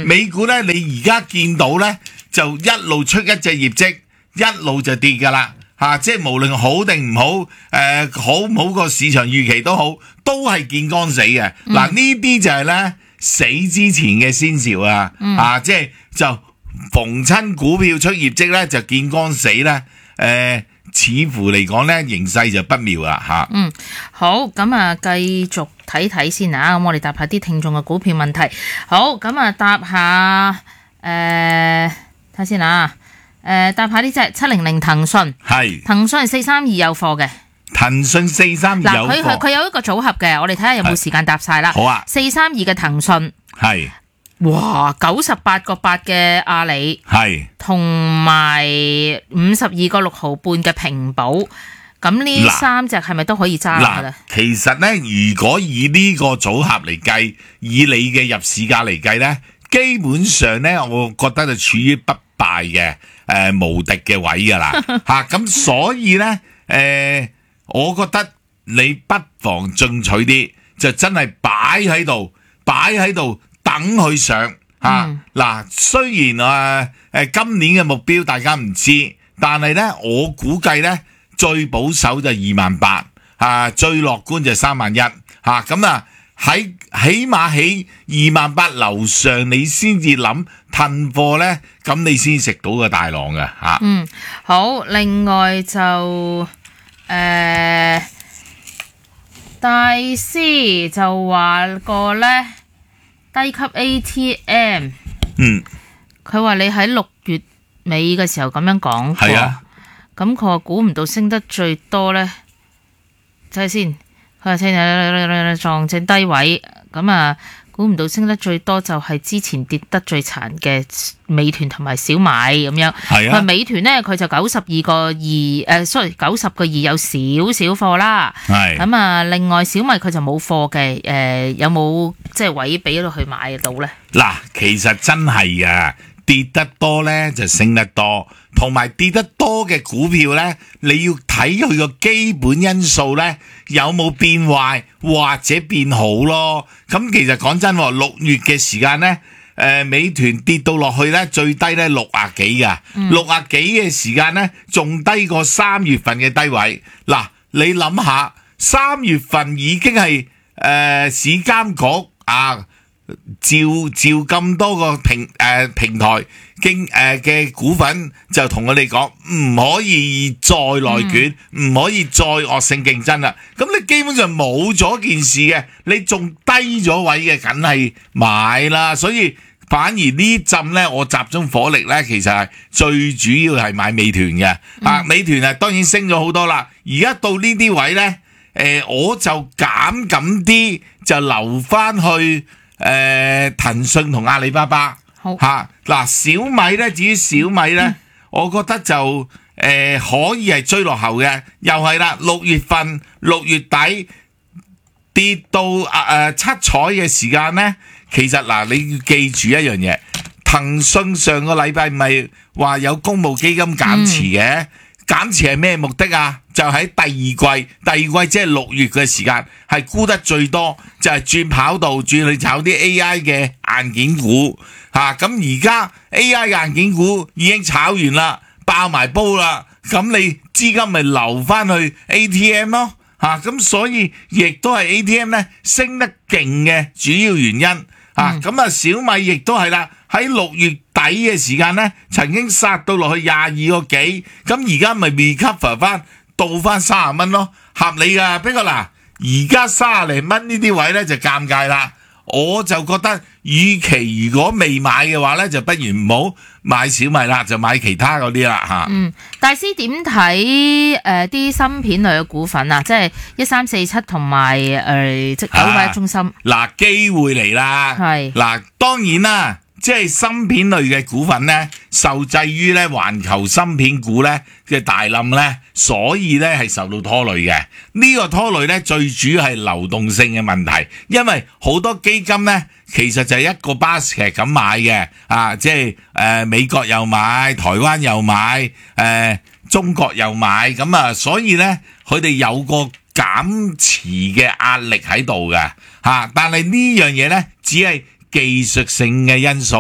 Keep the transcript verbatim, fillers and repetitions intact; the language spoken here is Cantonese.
美股咧，你而家見到咧就一路出一隻業績，一路就跌噶啦。啊，即係無論好定唔好，誒、呃、好唔好個市場預期都好，都係見光死嘅。嗱、嗯，呢啲就係咧死之前嘅先兆啊！嗯、啊，即係就逢親股票出業績咧，就見光死咧。誒、呃，似乎嚟講咧，形勢就不妙啦嚇。 嗯，好，咁啊，繼續睇睇先啊。咁我哋答下啲聽眾嘅股票問題。好，咁啊，答下誒睇下先啊。誒、呃，搭下呢隻七零零騰訊，係騰訊係四三二有貨嘅， 騰訊四三二有貨， 嗱，佢佢有一個組合嘅，我哋睇下有冇時間搭晒啦。好啊，四三二嘅騰訊係，哇，九十八個八嘅阿里係，同埋五十二個六毫半嘅平保，咁呢三隻係咪都可以揸㗎咧？ 其實咧，如果以呢個組合嚟計，以你嘅入市價嚟計咧，基本上咧，我覺得就處於不敗嘅誒、呃、無敵嘅位噶啦吓，咁、啊、所以咧誒、呃，我覺得你不妨進取啲，就真係擺喺度，擺喺度等佢上吓。嗱、嗯啊，雖然誒誒、呃、今年嘅目標大家唔知，但係咧我估計咧最保守就二萬八吓，最樂觀就三萬一吓，咁啊。喺起碼喺二萬八樓上，你先至諗褪貨咧，咁你先食到個大浪嘅吓。 嗯，好。另外就誒、呃，大師就話過咧低級 A T M。嗯，佢話你喺六月尾嘅時候咁樣講過。係啊。咁佢話估唔到升得最多咧，睇下先。佢話先撞正低位，咁啊估唔到升得最多就係之前跌得最殘嘅美團同埋小米咁樣。係啊，佢美團咧佢就九十二個二，誒，sorry 九十個二有少少貨啦。係。咁啊，另外小米佢就冇貨嘅，誒、呃、有冇即係位俾到佢買到咧？ 嗱，其實真係啊，跌得多咧就升得多，同埋跌得多嘅股票咧，你要睇佢個基本因素咧。有冇變壞或者變好咯？咁其實講真，六月嘅時間呢，誒、呃，美團跌到落去呢，最低呢六啊幾噶，六啊幾嘅時間呢，仲低過三月份嘅低位。嗱，你諗下，三月份已經係誒、呃、市監局啊，照照咁多個平誒、呃、平台經誒嘅股份就同我哋講唔可以再內卷，唔、嗯、可以再惡性競爭啦。咁你基本上冇咗件事嘅，你仲低咗位嘅，梗係買啦。所以反而呢陣呢，我集中火力呢，其實係最主要係買美團嘅。嗯、啊，美團啊，當然升咗好多啦。而家到呢啲位呢，誒、呃，我就減緊啲，就留翻去。誒、呃，騰訊同阿里巴巴，好吓嗱、啊，小米咧，至於小米咧，嗯、我覺得就誒、呃、可以係追落後嘅，又係啦，六月份六月底跌到誒、呃、七彩嘅時間咧，其實嗱、呃，你要記住一樣嘢，騰訊上個禮拜唔係話有公募基金減持嘅。嗯減持係咩目的啊？就喺第二季，第二季即係六月嘅時間，係沽得最多，就係、是、轉跑道，轉去炒啲 A I 嘅硬件股吓。咁而家 A I 嘅硬件股已經炒完啦，爆埋煲啦。咁你資金咪留翻去 A T M 咯吓。咁、啊、所以亦都係 A T M 咧升得勁嘅主要原因吓。咁、嗯、啊，小米亦都係啦，喺六月底嘅時間咧，曾經殺到落去廿二個幾，咁而家咪 recover 翻，到翻三十蚊咯，合理噶。不過嗱，而家三十零蚊呢啲位咧就尷尬啦。我就覺得，與其如果未買嘅話咧，就不如唔好買小米啦，就買其他嗰啲啦吓。 嗯，大師點睇誒啲芯片類嘅股份啊？即係一三四七同埋誒即九八一中芯。嗱、 啊，機會嚟啦。係嗱、啊，當然啦。即係芯片類嘅股份咧，受制於咧環球芯片股咧嘅大冧咧，所以咧係受到拖累嘅。呢個拖累咧最主要係流動性嘅問題，因為好多基金咧其實就係一個 basket 咁買嘅，啊，即係誒美國又買，台灣又買，誒中國又買，咁啊，所以咧佢哋有個減持嘅壓力喺度嘅，嚇。但係呢樣嘢咧只係技術性嘅因素。